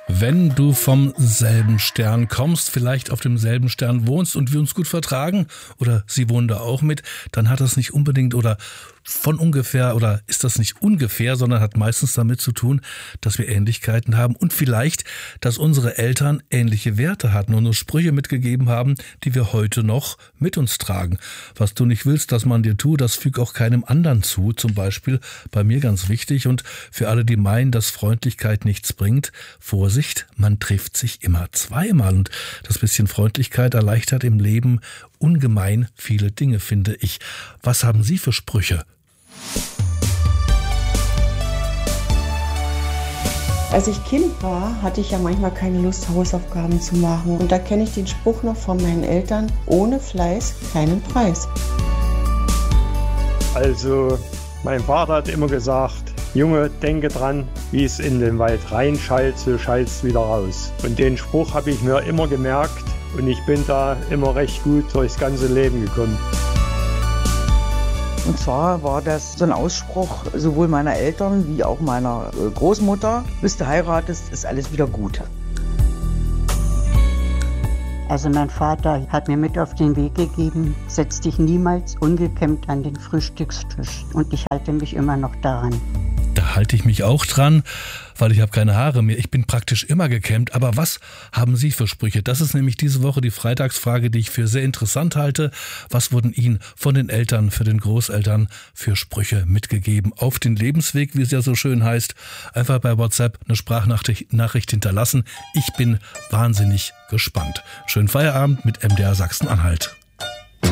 Wenn du vom selben Stern kommst, vielleicht auf demselben Stern wohnst und wir uns gut vertragen oder sie wohnen da auch mit, dann hat das nicht unbedingt oder von ungefähr oder ist das nicht ungefähr, sondern hat meistens damit zu tun, dass wir Ähnlichkeiten haben und vielleicht, dass unsere Eltern ähnliche Werte hatten und uns Sprüche mitgegeben haben, die wir heute noch mit uns tragen. Was du nicht willst, dass man dir tut, das füg auch keinem anderen zu, zum Beispiel bei mir ganz wichtig und für alle, die meinen, dass Freundlichkeit nichts bringt, Vorsicht, man trifft sich immer zweimal und das bisschen Freundlichkeit erleichtert im Leben ungemein viele Dinge, finde ich. Was haben Sie für Sprüche? Als ich Kind war, hatte ich ja manchmal keine Lust, Hausaufgaben zu machen. Und da kenne ich den Spruch noch von meinen Eltern: ohne Fleiß keinen Preis. Also, mein Vater hat immer gesagt: Junge, denke dran, wie es in den Wald reinschallt, so schallt es wieder raus. Und den Spruch habe ich mir immer gemerkt und ich bin da immer recht gut durchs ganze Leben gekommen. Und zwar war das so ein Ausspruch sowohl meiner Eltern wie auch meiner Großmutter: bis du heiratest, ist alles wieder gut. Also mein Vater hat mir mit auf den Weg gegeben: setz dich niemals ungekämmt an den Frühstückstisch. Und ich halte mich immer noch daran. Da halte ich mich auch dran, weil ich habe keine Haare mehr. Ich bin praktisch immer gekämmt. Aber was haben Sie für Sprüche? Das ist nämlich diese Woche die Freitagsfrage, die ich für sehr interessant halte. Was wurden Ihnen von den Eltern, für den Großeltern für Sprüche mitgegeben? Auf den Lebensweg, wie es ja so schön heißt. Einfach bei WhatsApp eine Sprachnachricht hinterlassen. Ich bin wahnsinnig gespannt. Schönen Feierabend mit MDR Sachsen-Anhalt.